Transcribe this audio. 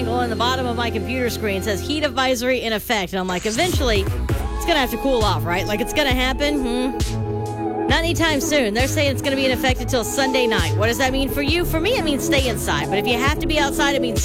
triangle in the bottom of my computer screen says heat advisory in effect. And I'm like, eventually, it's going to have to cool off, right? Like, it's going to happen. Not anytime soon. They're saying it's going to be in effect until Sunday night. What does that mean for you? For me, it means stay inside. But if you have to be outside, it means